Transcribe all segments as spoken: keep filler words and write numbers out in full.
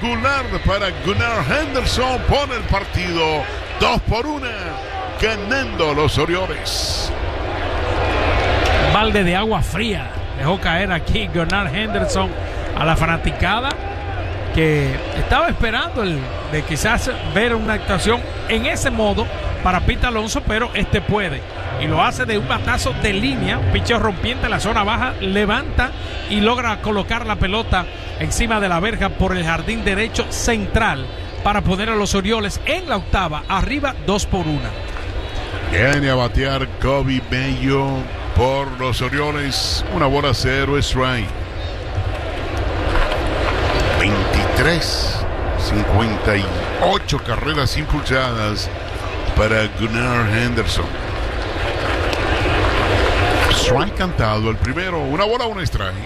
cuadrangular para Gunnar Henderson pone el partido dos por una, ganando los Orioles. Balde de agua fría dejó caer aquí Gunnar Henderson a la fanaticada, que estaba esperando el, de quizás ver una actuación en ese modo para Pete Alonso, pero este puede y lo hace de un batazo de línea, picheo rompiente en la zona baja, levanta y logra colocar la pelota encima de la verja por el jardín derecho central para poner a los Orioles en la octava arriba dos por una. Viene a batear Coby Bello por los Orioles, una bola cero strike. veintitrés, cincuenta y ocho carreras impulsadas para Gunnar Henderson. Strike cantado el primero, una bola, un strike.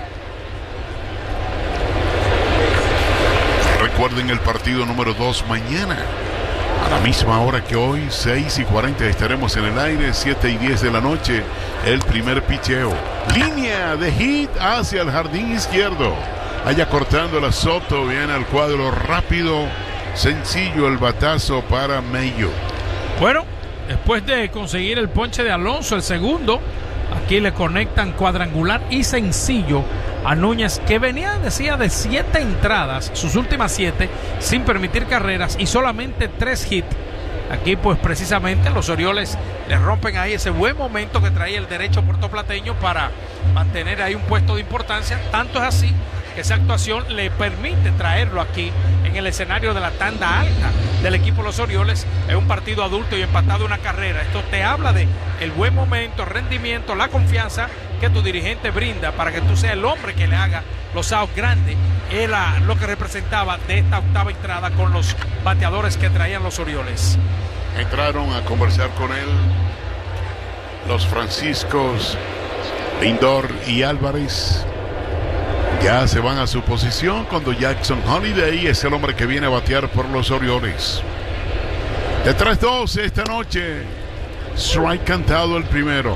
Recuerden el partido número dos mañana a la misma hora que hoy, seis y cuarenta estaremos en el aire, siete y diez de la noche, el primer picheo. Línea de hit hacia el jardín izquierdo. Allá cortando la Soto, viene al cuadro rápido, sencillo el batazo para Mayo. Bueno, después de conseguir el ponche de Alonso, el segundo, aquí le conectan cuadrangular y sencillo a Núñez, que venía, decía, de siete entradas, sus últimas siete, sin permitir carreras y solamente tres hits. Aquí pues precisamente los Orioles le rompen ahí ese buen momento que traía el derecho puertoplateño para mantener ahí un puesto de importancia. Tanto es así que esa actuación le permite traerlo aquí en el escenario de la tanda alta del equipo de los Orioles en un partido adulto y empatado una carrera. Esto te habla de el buen momento, rendimiento, la confianza que tu dirigente brinda para que tú seas el hombre que le haga los outs grandes. Era lo que representaba de esta octava entrada con los bateadores que traían los Orioles. Entraron a conversar con él los Franciscos, Lindor y Álvarez. Ya se van a su posición cuando Jackson Holliday es el hombre que viene a batear por los Orioles. De tres dos esta noche, strike cantado el primero.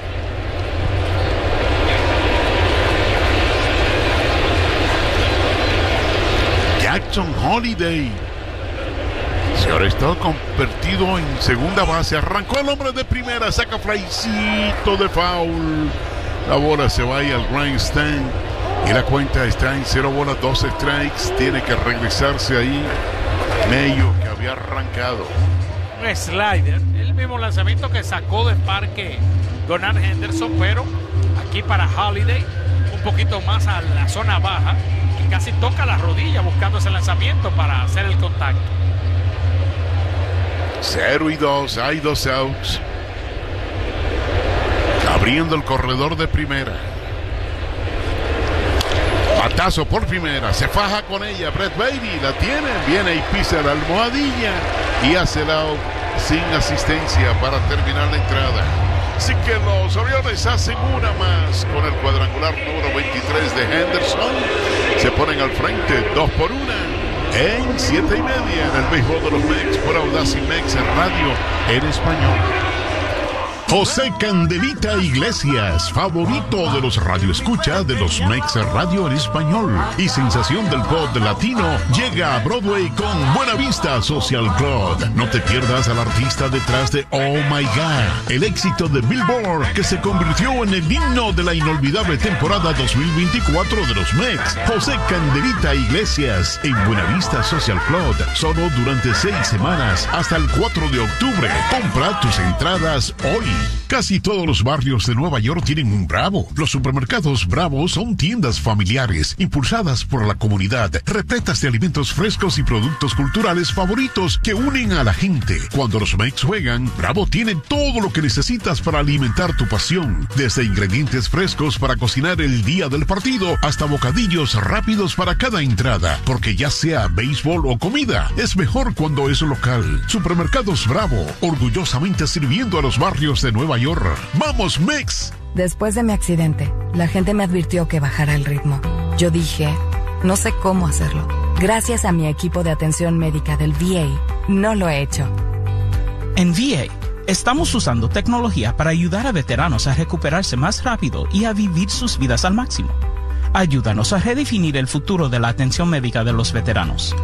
Jackson Holliday se ahora está convertido en segunda base. Arrancó el hombre de primera, saca flycito de foul. La bola se va ahí al grandstand y la cuenta está en cero bolas, dos strikes. Tiene que regresarse ahí Mayo, que había arrancado. Un slider, el mismo lanzamiento que sacó de parque Gunnar Henderson, pero aquí para Holliday, un poquito más a la zona baja, y casi toca la rodilla buscando ese lanzamiento para hacer el contacto. Cero y dos, hay dos outs. Abriendo el corredor de primera. Batazo por primera, se faja con ella Brett Baty, la tiene, viene y pisa la almohadilla y hace el out sin asistencia para terminar la entrada. Así que los Orioles hacen una más con el cuadrangular número veintitrés de Henderson. Se ponen al frente dos por una en siete y media en el béisbol de los Mex por Audacy Mex en radio en español. José Candelita Iglesias, favorito de los radioescuchas de los Mex Radio en español y sensación del pop latino, llega a Broadway con Buena Vista Social Club. No te pierdas al artista detrás de Oh My God, el éxito de Billboard que se convirtió en el himno de la inolvidable temporada dos mil veinticuatro de los Mex. José Candelita Iglesias en Buena Vista Social Club, solo durante seis semanas hasta el cuatro de octubre. Compra tus entradas hoy. Casi todos los barrios de Nueva York tienen un Bravo. Los supermercados Bravo son tiendas familiares, impulsadas por la comunidad, repletas de alimentos frescos y productos culturales favoritos que unen a la gente. Cuando los Mex juegan, Bravo tiene todo lo que necesitas para alimentar tu pasión. Desde ingredientes frescos para cocinar el día del partido, hasta bocadillos rápidos para cada entrada. Porque ya sea béisbol o comida, es mejor cuando es local. Supermercados Bravo, orgullosamente sirviendo a los barrios de Nueva York. ¡Vamos, Mex! Después de mi accidente, la gente me advirtió que bajara el ritmo. Yo dije, no sé cómo hacerlo. Gracias a mi equipo de atención médica del V A, no lo he hecho. En V A, estamos usando tecnología para ayudar a veteranos a recuperarse más rápido y a vivir sus vidas al máximo. Ayúdanos a redefinir el futuro de la atención médica de los veteranos.